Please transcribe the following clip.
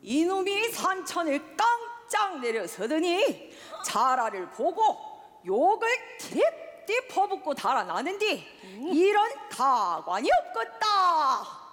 이놈이 산천을 깡짝 내려서더니 자라를 보고 욕을 딥딥 퍼붓고 달아나는디 이런 가관이 없겠다.